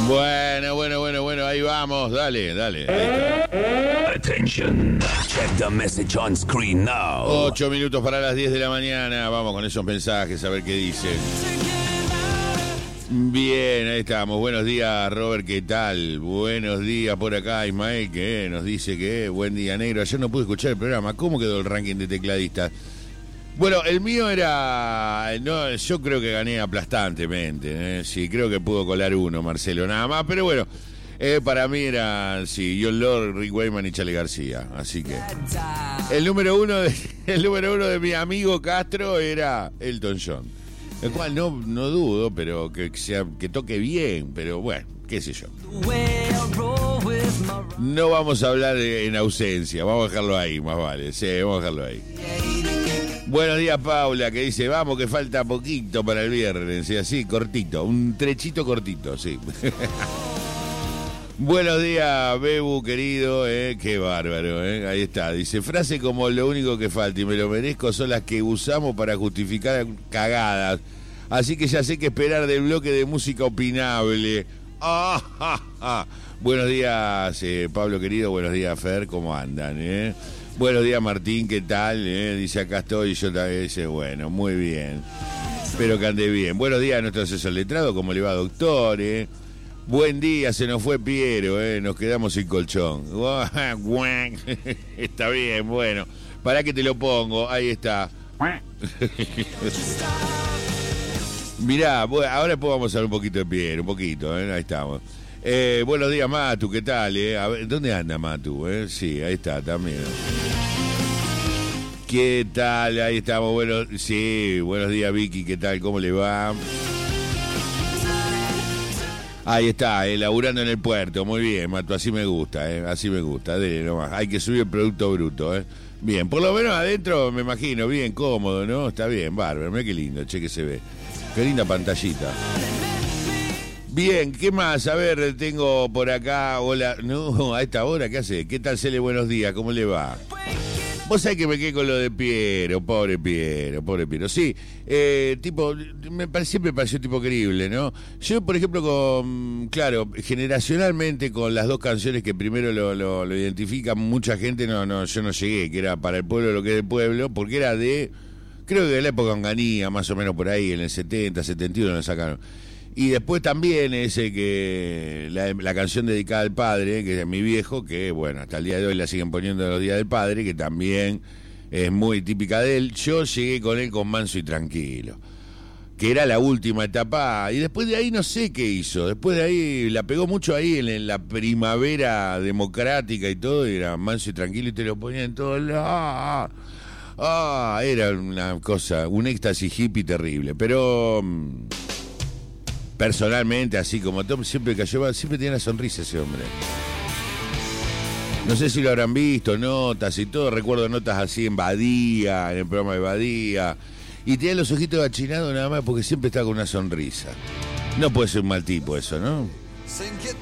Bueno, ahí vamos, dale. Ahí está. Attention. Check the message on screen now. 8 minutos para las 10 de la mañana. Vamos con esos mensajes a ver qué dicen. Bien, ahí estamos. Buenos días, Robert, ¿qué tal? Buenos días por acá, Ismael, que nos dice que buen día, negro. Ayer no pude escuchar el programa. ¿Cómo quedó el ranking de tecladistas? Bueno, el mío era... No, yo creo que gané aplastantemente. Sí, creo que pudo colar uno, Marcelo, nada más. Pero bueno, para mí era, sí, John Lord, Rick Wakeman y Charly García. Así que... El número uno de mi amigo Castro era Elton John. El cual no dudo, pero que toque bien. Pero bueno, qué sé yo. No vamos a hablar en ausencia. Vamos a dejarlo ahí, más vale. Sí, vamos a dejarlo ahí. Buenos días, Paula, que dice, vamos, que falta poquito para el viernes. Y así, cortito, un trechito cortito, sí. Buenos días, Bebu, querido, qué bárbaro, ahí está. Dice, frase como lo único que falta y me lo merezco son las que usamos para justificar cagadas. Así que ya sé qué esperar del bloque de música opinable. Buenos días, Pablo, querido, buenos días, Fer, ¿cómo andan, Buenos días, Martín, ¿qué tal? Dice, acá estoy, y yo también. Dice, bueno, muy bien. Espero que ande bien. Buenos días a nuestro asesor letrado, ¿cómo le va, doctor? Buen día, se nos fue Piero, nos quedamos sin colchón. Está bien, bueno. Pará que te lo pongo, ahí está. Mirá, ahora después vamos a hablar un poquito de Piero, un poquito, ahí estamos. Buenos días, Matu, ¿qué tal? A ver, ¿dónde anda Matu? Sí, ahí está también. ¿Qué tal? Ahí estamos. Bueno, sí, buenos días, Vicky, ¿qué tal? ¿Cómo le va? Ahí está, laburando en el puerto. Muy bien, Matu, así me gusta, así me gusta. Dele nomás. Hay que subir el Producto Bruto, Bien, por lo menos adentro me imagino, bien cómodo, ¿no? Está bien, bárbaro, mira qué lindo, che, que se ve. Qué linda pantallita. Bien, ¿qué más? A ver, tengo por acá, hola, no, a esta hora, ¿qué hace? ¿Qué tal, Cele? Buenos días, ¿cómo le va? Vos sabés que me quedé con lo de Piero, pobre Piero. Sí, siempre me pareció tipo creíble, ¿no? Yo, por ejemplo, claro, generacionalmente con las dos canciones que primero lo identifican mucha gente, yo no llegué, que era Para el pueblo lo que es del pueblo, porque era creo que de la época Onganía, más o menos por ahí, en el 70, 71 lo sacaron. Y después también ese que la canción dedicada al padre, que es mi viejo, que bueno, hasta el día de hoy la siguen poniendo en los días del padre, que también es muy típica de él. Yo llegué con él con Manso y Tranquilo, que era la última etapa, y después de ahí no sé qué hizo. Después de ahí la pegó mucho ahí en la primavera democrática y todo, y era Manso y Tranquilo y te lo ponían en todos lados. Era una cosa, un éxtasis hippie terrible, pero... Personalmente, así como Tom, siempre tenía una sonrisa ese hombre. No sé si lo habrán visto, notas y todo. Recuerdo notas así en Badía, en el programa de Badía. Y tenía los ojitos achinados nada más porque siempre estaba con una sonrisa. No puede ser un mal tipo eso, ¿no?